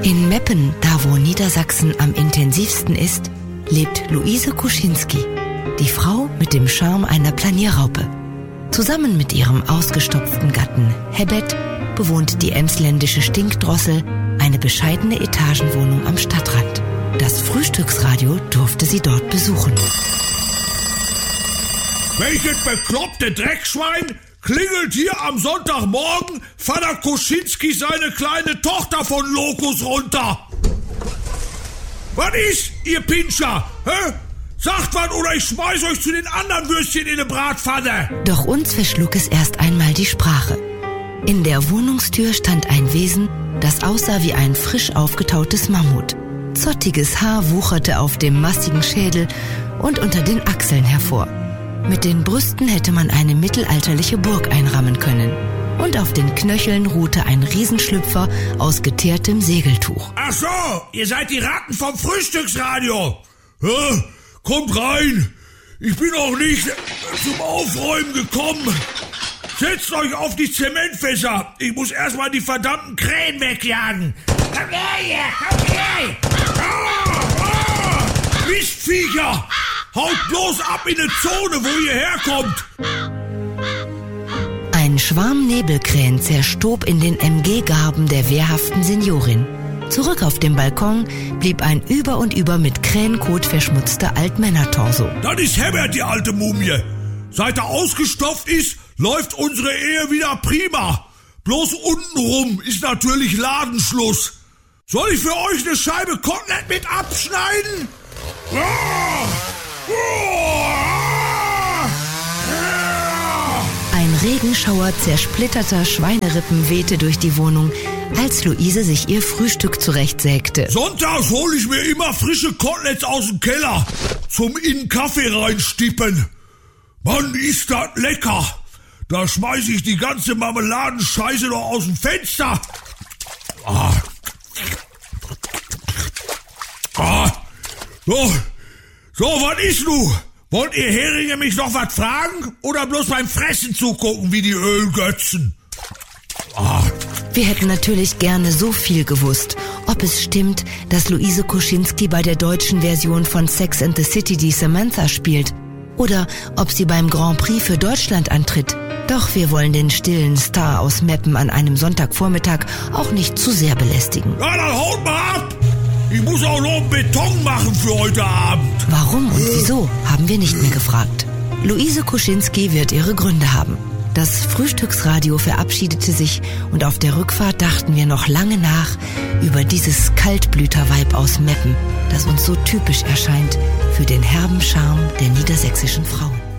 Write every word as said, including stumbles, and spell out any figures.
In Meppen, da wo Niedersachsen am intensivsten ist, lebt Luise Kuschinski, die Frau mit dem Charme einer Planierraupe. Zusammen mit ihrem ausgestopften Gatten Herbert bewohnt die emsländische Stinkdrossel eine bescheidene Etagenwohnung am Stadtrand. Das Frühstücksradio durfte sie dort besuchen. Welches bekloppte Dreckschwein klingelt hier am Sonntagmorgen Vater Kuschinski seine kleine Tochter von Lokus runter? Was ist, ihr Pinscher? Hä? Sagt was oder ich schmeiß euch zu den anderen Würstchen in eine Bratpfanne. Doch uns verschlug es erst einmal die Sprache. In der Wohnungstür stand ein Wesen, das aussah wie ein frisch aufgetautes Mammut. Zottiges Haar wucherte auf dem massigen Schädel und unter den Achseln hervor. Mit den Brüsten hätte man eine mittelalterliche Burg einrahmen können. Und auf den Knöcheln ruhte ein Riesenschlüpfer aus geteertem Segeltuch. Ach so, ihr seid die Ratten vom Frühstücksradio. Ja, kommt rein. Ich bin auch nicht zum Aufräumen gekommen. Setzt euch auf die Zementfässer. Ich muss erstmal die verdammten Krähen wegjagen. Komm her hier, komm her. Ah, ah, Mistviecher. Haut bloß ab in eine Zone, wo ihr herkommt. Ein Schwarm Nebelkrähen zerstob in den M G-Garben der wehrhaften Seniorin. Zurück auf dem Balkon blieb ein über und über mit Krähenkot verschmutzter Altmännertorso. Das ist Herbert, die alte Mumie. Seit er ausgestopft ist, läuft unsere Ehe wieder prima. Bloß untenrum ist natürlich Ladenschluss. Soll ich für euch eine Scheibe Kotelett mit abschneiden? Ah! Ein Regenschauer zersplitterter Schweinerippen wehte durch die Wohnung, als Luise sich ihr Frühstück zurechtsägte. Sonntags hole ich mir immer frische Koteletts aus dem Keller zum in den Kaffee reinstippen. Mann, ist das lecker. Da schmeiße ich die ganze Marmeladenscheiße noch aus dem Fenster. Ah. Ah. So. So, was ist nu? Wollt ihr Heringe mich noch was fragen? Oder bloß beim Fressen zugucken wie die Ölgötzen? Ah. Wir hätten natürlich gerne so viel gewusst. Ob es stimmt, dass Luise Kuschinski bei der deutschen Version von Sex and the City die Samantha spielt. Oder ob sie beim Grand Prix für Deutschland antritt. Doch wir wollen den stillen Star aus Meppen an einem Sonntagvormittag auch nicht zu sehr belästigen. Ja, dann haut mal ab! Ich muss auch noch einen Beton machen für heute Abend. Warum und wieso, haben wir nicht mehr gefragt. Luise Kuschinski wird ihre Gründe haben. Das Frühstücksradio verabschiedete sich und auf der Rückfahrt dachten wir noch lange nach über dieses Kaltblüterweib aus Meppen, das uns so typisch erscheint für den herben Charme der niedersächsischen Frauen.